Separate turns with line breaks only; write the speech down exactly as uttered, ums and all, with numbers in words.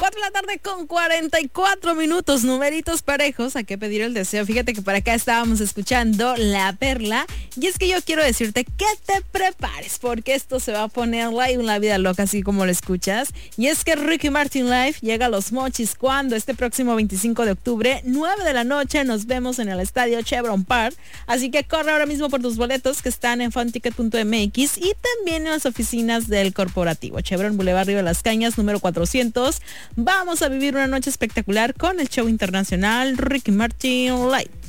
cuatro de la tarde con cuarenta y cuatro minutos, numeritos parejos, ¿a qué pedir el deseo? Fíjate que por acá estábamos escuchando La Perla, y es que yo quiero decirte que te prepares, porque esto se va a poner live en la vida loca, así como lo escuchas, y es que Ricky Martin Live llega a Los Mochis cuando este próximo veinticinco de octubre, nueve de la noche, nos vemos en el estadio Chevron Park, así que corre ahora mismo por tus boletos que están en funticket punto m x y también en las oficinas del corporativo Chevron Boulevard Río de las Cañas, número cuatrocientos. Vamos a vivir una noche espectacular con el show internacional Ricky Martin Live.